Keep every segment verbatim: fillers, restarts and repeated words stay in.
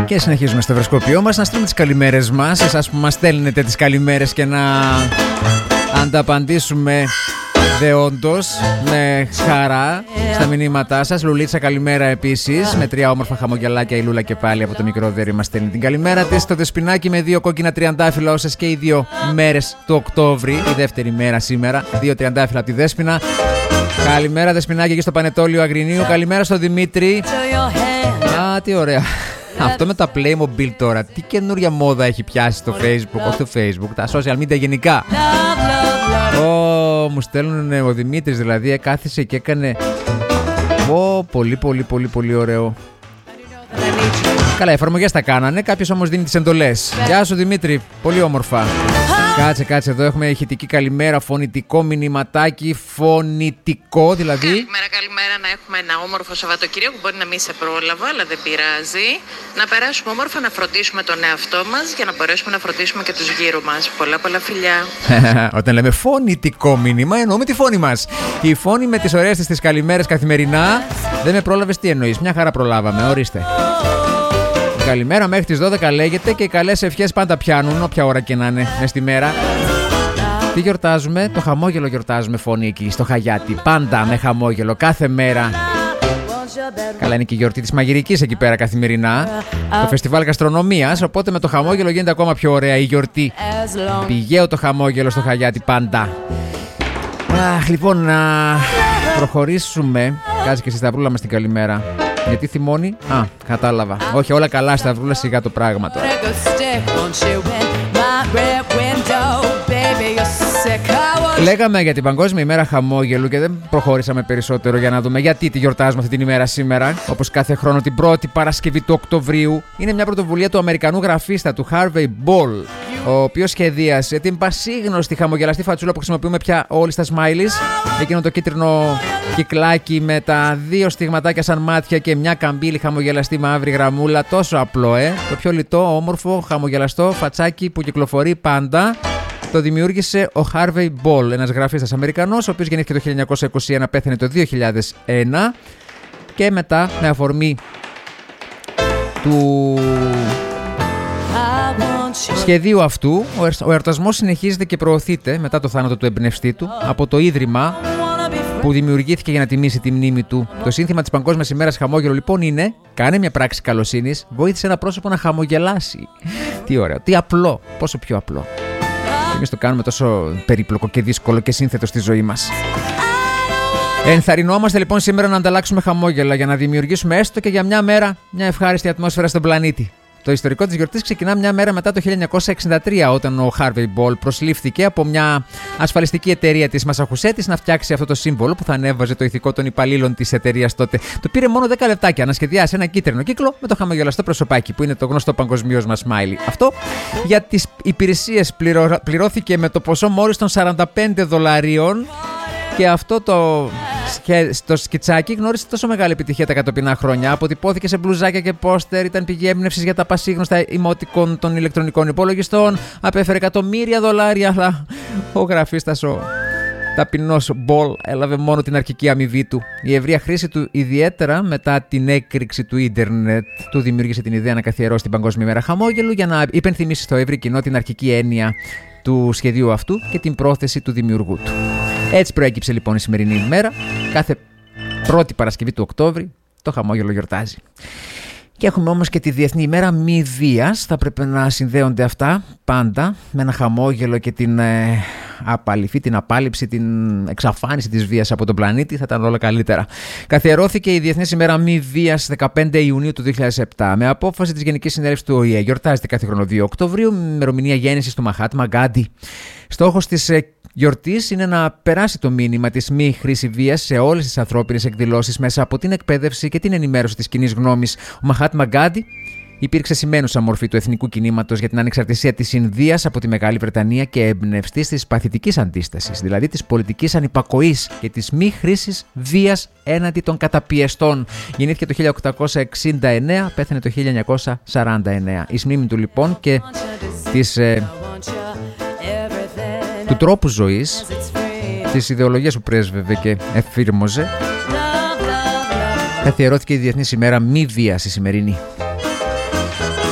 Και συνεχίζουμε στο ευρωσκοπιό μας να στείλουμε τις καλημέρες μας, εσάς που μας στέλνετε τις καλημέρες, και να ανταπαντήσουμε δεόντως με χαρά στα μηνύματά σας. Λουλίτσα, καλημέρα επίσης, με τρία όμορφα χαμογελάκια. Η Λούλα και πάλι από το μικρό δέρι μας στέλνει την καλημέρα της. Το Δεσποινάκι με δύο κόκκινα τριαντάφυλλα, όσες και οι δύο μέρες του Οκτώβρη, η δεύτερη μέρα σήμερα. Δύο τριαντάφυλλα από τη Δέσποινα. Καλημέρα Δεσποινάκι εκεί στο Πανετόλιο Αγρινίου. Καλημέρα στο Δημήτρη. Α, τι ωραία. Αυτό με τα Playmobil τώρα, τι καινούρια μόδα έχει πιάσει στο Facebook, όχι στο Facebook, τα social media γενικά. Ω, μου στέλνουν ο Δημήτρης δηλαδή, κάθισε και έκανε. Ω, πολύ πολύ πολύ πολύ ωραίο. Καλά, εφαρμογές τα κάνανε, κάποιος όμως δίνει τις εντολές. Γεια σου Δημήτρη, πολύ όμορφα. Κάτσε, κάτσε, εδώ έχουμε ηχητική καλημέρα, φωνητικό μηνυματάκι, φωνητικό δηλαδή. Καλημέρα, καλημέρα, να έχουμε ένα όμορφο Σαββατοκύριακο που μπορεί να μην σε πρόλαβα, αλλά δεν πειράζει. Να περάσουμε όμορφα, να φροντίσουμε τον εαυτό μας για να μπορέσουμε να φροντίσουμε και τους γύρω μας. Πολλά πολλά φιλιά. Όταν λέμε φωνητικό μήνυμα, εννοούμε τη φωνή μας. Η φωνή με τις ωραίες της καλημέρες καθημερινά. Δεν με πρόλαβες, τι εννοείς? Μια χαρά προλάβαμε, ορίστε. Καλημέρα μέχρι τις δώδεκα λέγεται, και οι καλές ευχές πάντα πιάνουν, όποια ώρα και να είναι μες τη μέρα. Τι γιορτάζουμε? Το χαμόγελο γιορτάζουμε, φωνή εκεί στο Χαγιάτι. Πάντα με χαμόγελο, κάθε μέρα. Καλά, είναι και η γιορτή της μαγειρικής εκεί πέρα καθημερινά. Το φεστιβάλ γαστρονομίας, οπότε με το χαμόγελο γίνεται ακόμα πιο ωραία η γιορτή. Πηγαίο το χαμόγελο στο Χαγιάτι πάντα. Αχ, λοιπόν, να προχωρήσουμε. Κάτσε και στη Σταυρούλα μας την καλημέρα. Γιατί θυμώνει? Α, κατάλαβα. Όχι, όλα καλά, Σταυρούλα, σιγά το πράγμα τώρα. Λέγαμε για την Παγκόσμια ημέρα χαμόγελου και δεν προχώρησαμε περισσότερο για να δούμε γιατί τη γιορτάζουμε αυτή την ημέρα σήμερα. Όπως κάθε χρόνο την πρώτη Παρασκευή του Οκτωβρίου. Είναι μια πρωτοβουλία του Αμερικανού γραφίστα, του Harvey Ball, ο οποίος σχεδίασε την πασίγνωστη χαμογελαστή φατσούλα που χρησιμοποιούμε πια όλοι στα smileys. Εκείνο το κίτρινο κυκλάκι με τα δύο στιγματάκια σαν μάτια και μια καμπύλη χαμογελαστή μαύρη γραμμούλα. Τόσο απλό, ε! Το πιο λιτό, όμορφο, χαμογελαστό φατσάκι που κυκλοφορεί πάντα. Το δημιούργησε ο Harvey Ball, ένας γραφίστας Αμερικανός, ο οποίος γεννήθηκε το χίλια εννιακόσια είκοσι ένα, πέθανε το δύο χιλιάδες ένα, και μετά, με αφορμή του σχεδίου αυτού, ο εορτασμός συνεχίζεται και προωθείται μετά το θάνατο του εμπνευστή του από το Ίδρυμα που δημιουργήθηκε για να τιμήσει τη μνήμη του. Το σύνθημα της Παγκόσμιας ημέρας χαμόγελο λοιπόν είναι: κάνε μια πράξη καλοσύνης, βοήθησε ένα πρόσωπο να χαμογελάσει. Τι ωραίο, τι απλό, πόσο πιο απλό. Εμείς το κάνουμε τόσο περίπλοκο και δύσκολο και σύνθετο στη ζωή μας. Ενθαρρυνόμαστε λοιπόν σήμερα να ανταλλάξουμε χαμόγελα για να δημιουργήσουμε έστω και για μια μέρα μια ευχάριστη ατμόσφαιρα στον πλανήτη. Το ιστορικό της γιορτής ξεκινά μια μέρα μετά το χίλια εννιακόσια εξήντα τρία, όταν ο Harvey Ball προσλήφθηκε από μια ασφαλιστική εταιρεία της Μασαχουσέτης να φτιάξει αυτό το σύμβολο που θα ανέβαζε το ηθικό των υπαλλήλων της εταιρείας τότε. Το πήρε μόνο δέκα λεπτάκια να σχεδιάσει ένα κίτρινο κύκλο με το χαμογελαστό προσωπάκι που είναι το γνωστό παγκοσμίως μας smiley. Αυτό για τις υπηρεσίες πληρω... πληρώθηκε με το ποσό μόλις των σαράντα πέντε δολαρίων. Και αυτό το, το σκιτσάκι γνώρισε τόσο μεγάλη επιτυχία τα κατοπινά χρόνια. Αποτυπώθηκε σε μπλουζάκια και πόστερ, ήταν πηγή έμπνευσης για τα πασίγνωστα emoticon των ηλεκτρονικών υπολογιστών. Απέφερε εκατομμύρια δολάρια, αλλά ο γραφίστας, ο ταπεινός Ball, έλαβε μόνο την αρχική αμοιβή του. Η ευρεία χρήση του, ιδιαίτερα μετά την έκρηξη του ίντερνετ, του δημιούργησε την ιδέα να καθιερώσει την Παγκόσμια ημέρα χαμόγελου για να υπενθυμίσει στο ευρύ κοινό την αρχική έννοια του σχεδίου αυτού και την πρόθεση του δημιουργού του. Έτσι προέκυψε λοιπόν η σημερινή ημέρα. Κάθε πρώτη Παρασκευή του Οκτώβρη το χαμόγελο γιορτάζει. Και έχουμε όμως και τη Διεθνή ημέρα μη βίας. Θα πρέπει να συνδέονται αυτά πάντα με ένα χαμόγελο και την ε, απαλυφή, την απάλληψη, την εξαφάνιση της βίας από τον πλανήτη. Θα ήταν όλα καλύτερα. Καθιερώθηκε η Διεθνής ημέρα μη βίας δεκαπέντε Ιουνίου του δύο χιλιάδες επτά με απόφαση της Γενικής Συνέλευσης του Ο Η Ε. Γιορτάζεται κάθε χρόνο δύο Οκτωβρίου με ημερομηνία γέννησης του Μαχάτμα Γκάντι. Στόχος της ε, γιορτής είναι να περάσει το μήνυμα της μη χρήση βίας σε όλες τις ανθρώπινες εκδηλώσεις μέσα από την εκπαίδευση και την ενημέρωση της κοινής γνώμης. Ο Μαχάτμα Γκάντι υπήρξε σημαίνουσα μορφή του εθνικού κινήματος για την ανεξαρτησία της Ινδίας από τη Μεγάλη Βρετανία και εμπνευστής της παθητικής αντίστασης, δηλαδή της πολιτικής ανυπακοής και της μη χρήσης βίας έναντι των καταπιεστών. Γεννήθηκε το χίλια οκτακόσια εξήντα εννέα, πέθανε το χίλια εννιακόσια σαράντα εννέα. Η μνήμη του λοιπόν και της, ε, του τρόπου ζωής, της ιδεολογίας που πρέσβευε και εφήρμοζε, καθιερώθηκε η Διεθνής ημέρα μη βίας η σημερινή.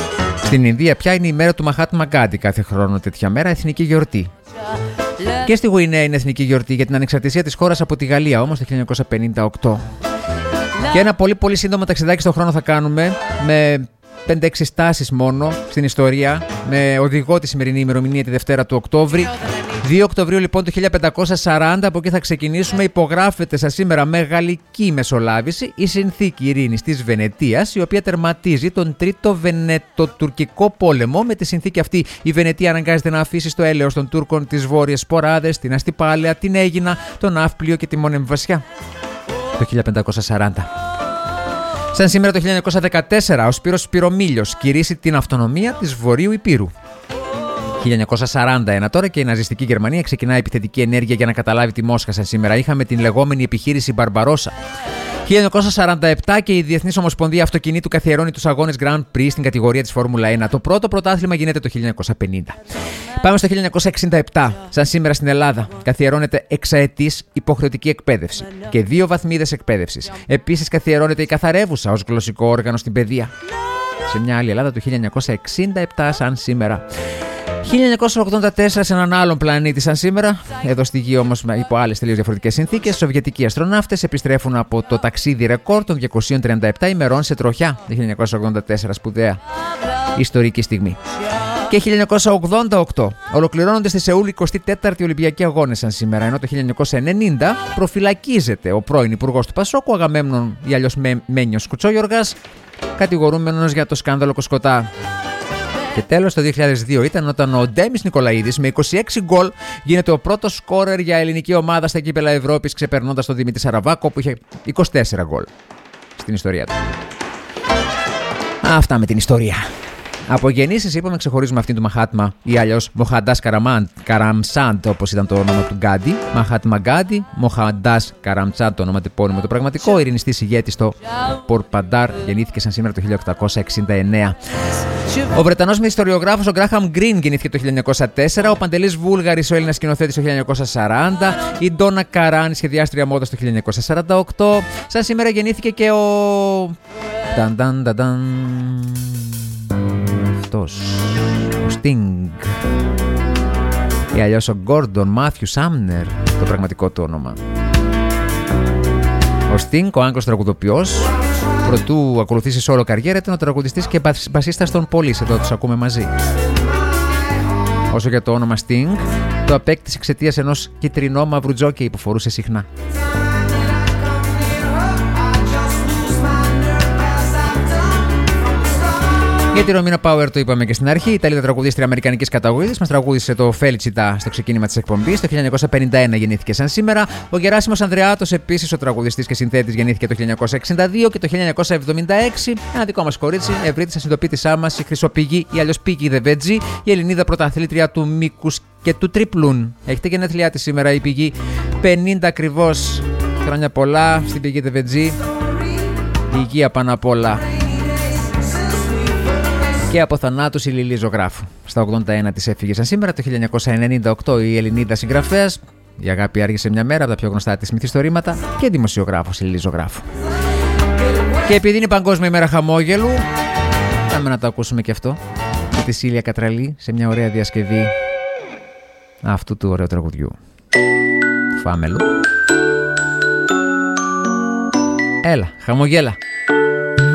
Στην Ινδία πια είναι η μέρα του Μαχάτμα Γκάντι, κάθε χρόνο τέτοια μέρα, εθνική γιορτή. Και στη Γουινέα είναι εθνική γιορτή για την ανεξαρτησία της χώρας από τη Γαλλία, όμως το χίλια εννιακόσια πενήντα οκτώ. Και ένα πολύ πολύ σύντομο ταξιδάκι στον χρόνο θα κάνουμε, με πέντε έξι στάσεις μόνο στην ιστορία, με οδηγό τη σημερινή ημερομηνία τη Δευτέρα του Οκτώβρη. δύο Οκτωβρίου λοιπόν του χίλια πεντακόσια σαράντα, από εκεί θα ξεκινήσουμε. Υπογράφεται σαν σήμερα με γαλλική μεσολάβηση η Συνθήκη Ειρήνης της Βενετίας, η οποία τερματίζει τον Τρίτο Βενετοτουρκικό Πόλεμο. Με τη συνθήκη αυτή η Βενετία αναγκάζεται να αφήσει στο έλεος των Τούρκων τις Βόρειες Σποράδες, την Αστυπάλαια, την Αίγινα, τον Ναύπλιο και τη Μονεμβασιά. Το χίλια πεντακόσια σαράντα. Σαν σήμερα το χίλια εννιακόσια δεκατέσσερα, ο Σπύρος Σπυρομήλιος κηρύσσει την αυτονομία της Βορείου Υπήρου. χίλια εννιακόσια σαράντα ένα τώρα και η ναζιστική Γερμανία ξεκινά επιθετική ενέργεια για να καταλάβει τη Μόσχα. Σαν σήμερα είχαμε την λεγόμενη επιχείρηση Μπαρμπαρόσα. χίλια εννιακόσια σαράντα επτά και η Διεθνής Ομοσπονδία Αυτοκινήτου καθιερώνει τους αγώνες Grand Prix στην κατηγορία της Φόρμουλα ένα. Το πρώτο πρωτάθλημα γίνεται το χίλια εννιακόσια πενήντα. Πάμε στο χίλια εννιακόσια εξήντα επτά. Σαν σήμερα στην Ελλάδα καθιερώνεται εξαετής υποχρεωτική εκπαίδευση και δύο βαθμίδες εκπαίδευσης. Επίσης καθιερώνεται η καθαρεύουσα ως γλωσσικό όργανο στην παιδεία. Σε μια άλλη Ελλάδα το χίλια εννιακόσια εξήντα επτά σαν σήμερα. χίλια εννιακόσια ογδόντα τέσσερα σε έναν άλλον πλανήτη σαν σήμερα, εδώ στη Γη όμως υπό άλλες τελείως διαφορετικές συνθήκες, σοβιετικοί αστροναύτες επιστρέφουν από το ταξίδι ρεκόρ των διακοσίων τριάντα επτά ημερών σε τροχιά. Το χίλια εννιακόσια ογδόντα τέσσερα, σπουδαία ιστορική στιγμή. Και χίλια εννιακόσια ογδόντα οκτώ ολοκληρώνονται στη Σεούλ εικοστή τέταρτη Ολυμπιακοί Αγώνες σαν σήμερα, ενώ το χίλια εννιακόσια ενενήντα προφυλακίζεται ο πρώην υπουργός του Πασόκου, Αγαμέμνων ή αλλιώς Μένιος Κουτσόγιοργας, κατηγορούμενος για το σκάνδαλο Κοσκοτά. Και τέλος το δύο χιλιάδες δύο ήταν όταν ο Ντέμις Νικολαίδης με είκοσι έξι γκολ γίνεται ο πρώτος σκόρερ για ελληνική ομάδα στα κύπελα Ευρώπης, ξεπερνώντας τον Δημήτρη Σαραβάκο που είχε είκοσι τέσσερα γκολ στην ιστορία του. Αυτά με την ιστορία. Από γεννήσεις είπαμε ξεχωρίζουμε αυτήν του Μαχάτμα ή αλλιώς Μοχαντάς Καραμσάντ, όπως ήταν το όνομα του Γκάντι. Μαχάτμα Γκάντι, Μοχαντάς Καραμσάντ το όνομα τεπώνυμο το πραγματικό. Ειρηνιστής ηγέτης στο Πορπαντάρ, γεννήθηκε σαν σήμερα το χίλια οκτακόσια εξήντα εννέα. Ο Βρετανός μυθιστοριογράφος ο Γκράχαμ Γκριν γεννήθηκε το χίλια εννιακόσια τέσσερα. Ο Παντελής Βούλγαρης, ο Έλληνας σκηνοθέτης, το χίλια εννιακόσια σαράντα. Η Ντόνα Καράν, σχεδιάστρια μόδας, το χίλια εννιακόσια σαράντα οκτώ. Σαν σήμερα γεννήθηκε και ο. Ταν, ταν, ταν, ταν. Αυτός. Ο Sting. Ή αλλιώς ο Γκόρντον Μάθιου Σάμνερ, το πραγματικό του όνομα. Ο Sting, ο Άγγλος τραγουδοποιός. Προτού ακολουθήσει σόλο καριέρα, ήταν ο τραγουδιστής και μπασίστας των Police. Εδώ τους ακούμε μαζί. Όσο για το όνομα Sting, το απέκτησε εξαιτίας ενός κυτρινό-μαύρου τζόκεϊ που φορούσε συχνά. Για τη Ρωμίνα Πάουερ το είπαμε και στην αρχή. Η Ιταλίδα τραγουδίστρια αμερικανικής καταγωγής μας τραγούδισε το Felicita στο ξεκίνημα της εκπομπής. Το χίλια εννιακόσια πενήντα ένα γεννήθηκε σαν σήμερα. Ο Γεράσιμος Ανδρεάτος, επίσης ο τραγουδιστής και συνθέτης, γεννήθηκε το χίλια εννιακόσια εξήντα δύο και το χίλια εννιακόσια εβδομήντα έξι. Ένα δικό μας κορίτσι, ευρύτησα συντοπίτησά μας, η Χρυσοπηγή ή αλλιώς Πίγgy the Veggie, η Ελληνίδα πρωταθλήτρια του μήκους και του τρίπλουν. Έχετε γενέθλιά της σήμερα η Πηγή, πενήντα ακριβώς. Χρόνια πολλά στην Piggy the Veggie. Υγεία πάνω απ' όλα. Και από θανάτους η Λιλή Ζωγράφου. Στα ογδόντα ένα της έφυγε σαν σήμερα. Το χίλια εννιακόσια ενενήντα οκτώ η Ελληνίδα συγγραφέας. Η αγάπη άργησε μια μέρα, από τα πιο γνωστά της μυθιστορήματα. Και δημοσιογράφος η Λιλή Ζωγράφου. Και επειδή είναι Παγκόσμια ημέρα χαμόγελου, πάμε να το ακούσουμε και αυτό. Με τη Σίλια Κατραλή σε μια ωραία διασκευή αυτού του ωραίου τραγουδιού. Φάμελου. Έλα, χαμογέλα.